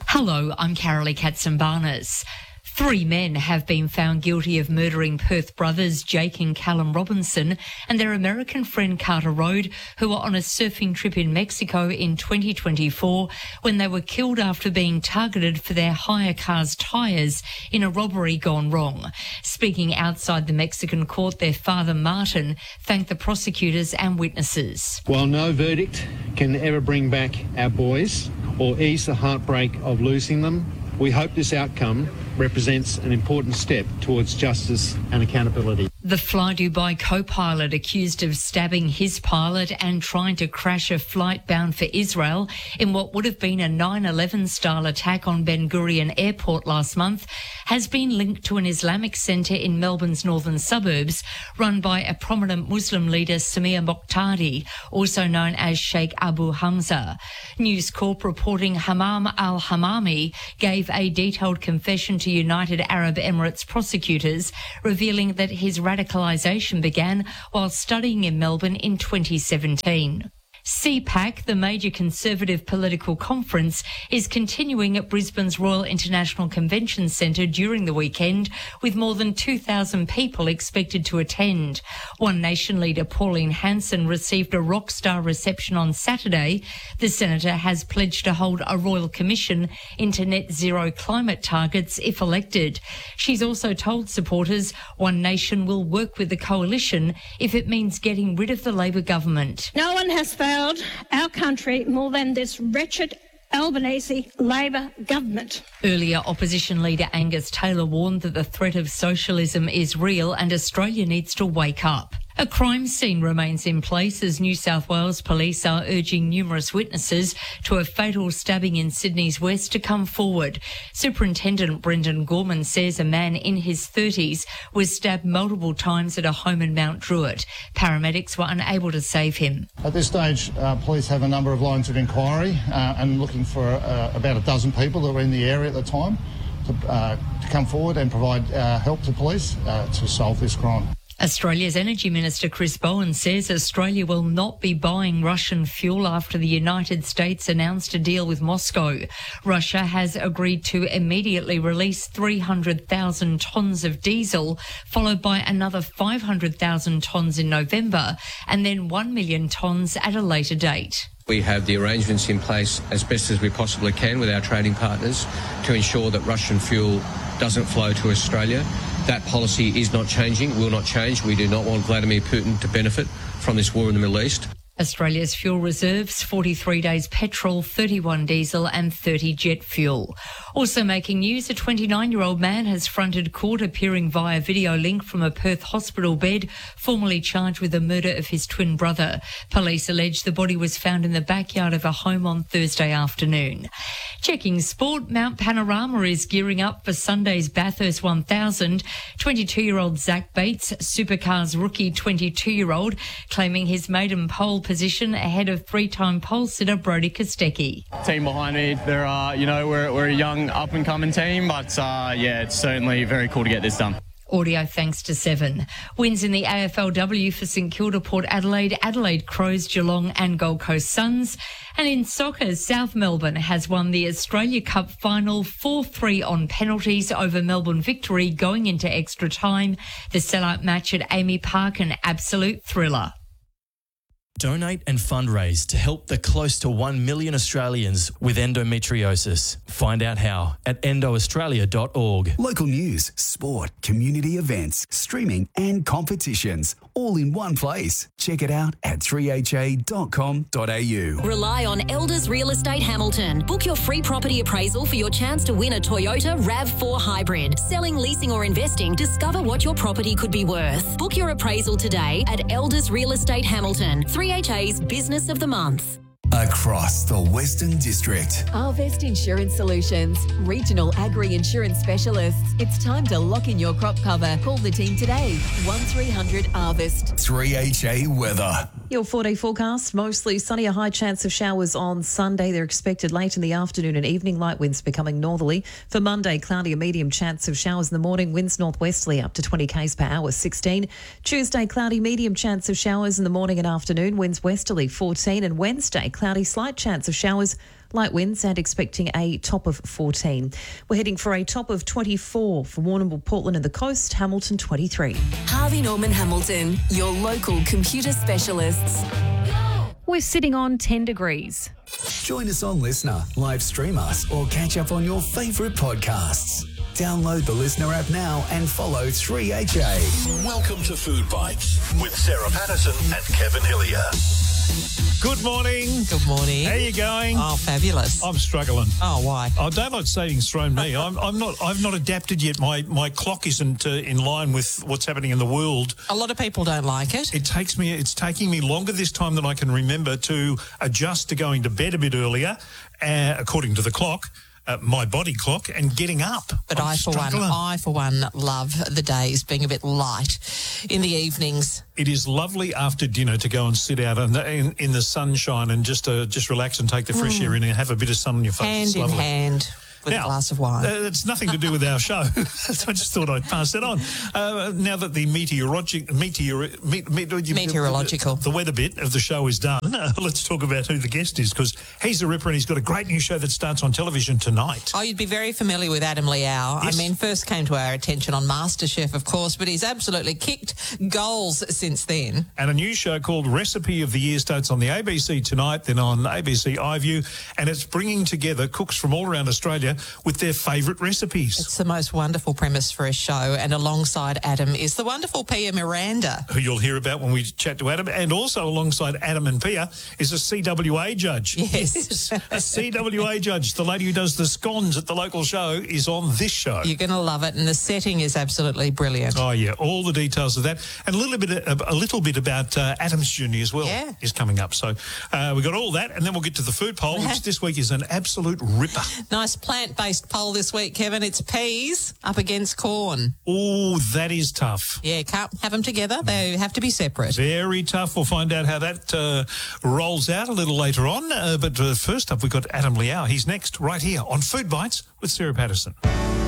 Hello, I'm Carolee Katsambarnas. 3 men have been found guilty of murdering Perth brothers Jake and Callum Robinson and their American friend Carter Road, who were on a surfing trip in Mexico in 2024 when they were killed after being targeted for their hire car's tyres in a robbery gone wrong. Speaking outside the Mexican court, their father Martin thanked the prosecutors and witnesses. While no verdict can ever bring back our boys or ease the heartbreak of losing them, we hope this outcome represents an important step towards justice and accountability. The Fly Dubai co-pilot accused of stabbing his pilot and trying to crash a flight bound for Israel in what would have been a 9/11-style attack on Ben Gurion Airport last month has been linked to an Islamic centre in Melbourne's northern suburbs run by a prominent Muslim leader, Samir Moqtadi, also known as Sheikh Abu Hamza. News Corp reporting Hammam al-Hammami gave a detailed confession to United Arab Emirates prosecutors, revealing that his radicalisation began while studying in Melbourne in 2017. CPAC, the major Conservative political conference, is continuing at Brisbane's Royal International Convention Centre during the weekend, with more than 2,000 people expected to attend. One Nation leader, Pauline Hanson, received a rock-star reception on Saturday. The senator has pledged to hold a royal commission into net zero climate targets if elected. She's also told supporters One Nation will work with the coalition if it means getting rid of the Labor government. No one has failed our country more than this wretched Albanese Labor government. Earlier, opposition leader Angus Taylor warned that the threat of socialism is real and Australia needs to wake up. A crime scene remains in place as New South Wales police are urging numerous witnesses to a fatal stabbing in Sydney's West to come forward. Superintendent Brendan Gorman says a man in his 30s was stabbed multiple times at a home in Mount Druitt. Paramedics were unable to save him. At this stage, police have a number of lines of inquiry and looking for about a dozen people that were in the area at the time to come forward and provide help to police to solve this crime. Australia's Energy Minister Chris Bowen says Australia will not be buying Russian fuel after the United States announced a deal with Moscow. Russia has agreed to immediately release 300,000 tonnes of diesel, followed by another 500,000 tonnes in November, and then 1 million tonnes at a later date. We have the arrangements in place as best as we possibly can with our trading partners to ensure that Russian fuel doesn't flow to Australia. That policy is not changing, will not change. We do not want Vladimir Putin to benefit from this war in the Middle East. Australia's fuel reserves, 43 days petrol, 31 diesel and 30 jet fuel. Also making news, a 29-year-old man has fronted court appearing via video link from a Perth hospital bed, formerly charged with the murder of his twin brother. Police allege the body was found in the backyard of a home on Thursday afternoon. Checking sport, Mount Panorama is gearing up for Sunday's Bathurst 1000. 22-year-old Zach Bates, Supercars rookie 22-year-old, claiming his maiden pole position ahead of three-time pole sitter Brodie Kostecki. Team behind me, we're a young up-and-coming team, but it's certainly very cool to get this done. Audio thanks to Seven. Wins in the AFLW for St Kilda, Port Adelaide, Adelaide Crows, Geelong and Gold Coast Suns. And in soccer, South Melbourne has won the Australia Cup final 4-3 on penalties over Melbourne Victory going into extra time. The sellout match at Amy Park, an absolute thriller. Donate and fundraise to help the close to 1 million Australians with endometriosis. Find out how at endoaustralia.org. Local news, sport, community events, streaming and competitions, all in one place. Check it out at 3ha.com.au. Rely on Elders Real Estate Hamilton. Book your free property appraisal for your chance to win a Toyota RAV4 Hybrid. Selling, leasing or investing, discover what your property could be worth. Book your appraisal today at Elders Real Estate Hamilton. 3HA's Business of the Month. Across the Western District. Harvest Insurance Solutions, regional agri-insurance specialists. It's time to lock in your crop cover. Call the team today, 1300 Harvest. 3HA weather. Your 4-day forecast, mostly sunny, a high chance of showers on Sunday. They're expected late in the afternoon and evening, light winds becoming northerly. For Monday, cloudy, a medium chance of showers in the morning, winds northwesterly up to 20 k's per hour, 16. Tuesday, cloudy, medium chance of showers in the morning and afternoon, winds westerly, 14. And Wednesday, cloudy, slight chance of showers, light winds and expecting a top of 14. We're heading for a top of 24 for Warrnambool, Portland and the coast, Hamilton 23. Harvey Norman Hamilton, your local computer specialists. We're sitting on 10 degrees. Join us on Listener, live stream us, or catch up on your favourite podcasts. Download the Listener app now and follow 3HA. Welcome to Food Bites with Sarah Patterson and Kevin Hillier. Good morning. Good morning. How are you going? Oh, fabulous. I'm struggling. Oh, why? Oh, daylight saving's thrown me. I've not adapted yet. My clock isn't in line with what's happening in the world. A lot of people don't like it. It's taking me longer this time than I can remember to adjust to going to bed a bit earlier, according to the clock. My body clock, and getting up. But I for one love the days being a bit light in the evenings. It is lovely after dinner to go and sit out in the sunshine and just relax and take the fresh air in and have a bit of sun on your face. Hand in hand. With a glass of wine. It's nothing to do with our show. I just thought I'd pass that on. Now that the meteorological, the weather bit of the show is done, let's talk about who the guest is, because he's a ripper and he's got a great new show that starts on television tonight. Oh, you'd be very familiar with Adam Liao. Yes. I mean, first came to our attention on MasterChef, of course, but he's absolutely kicked goals since then. And a new show called Recipe of the Year starts on the ABC tonight, then on ABC iView, and it's bringing together cooks from all around Australia with their favourite recipes. It's the most wonderful premise for a show, and alongside Adam is the wonderful Pia Miranda, who you'll hear about when we chat to Adam, and also alongside Adam and Pia is a CWA judge. Yes. A CWA judge. The lady who does the scones at the local show is on this show. You're going to love it, and the setting is absolutely brilliant. Oh, yeah, all the details of that, and a little bit about Adam's journey as well is coming up. So we've got all that, and then we'll get to the food poll, which this week is an absolute ripper. Nice plant-based poll this week, Kevin. It's peas up against corn. Oh, that is tough. Yeah, can't have them together. They have to be separate. Very tough. We'll find out how that rolls out a little later on. But first up, we've got Adam Liao. He's next right here on Food Bites with Sarah Patterson.